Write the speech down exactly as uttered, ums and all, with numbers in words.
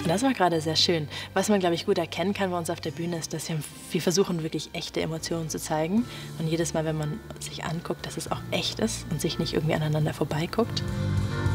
Das war gerade sehr schön. Was man, glaube ich, gut erkennen kann bei uns auf der Bühne ist, dass wir, wir versuchen, wirklich echte Emotionen zu zeigen. Und jedes Mal, wenn man sich anguckt, dass es auch echt ist und sich nicht irgendwie aneinander vorbeiguckt.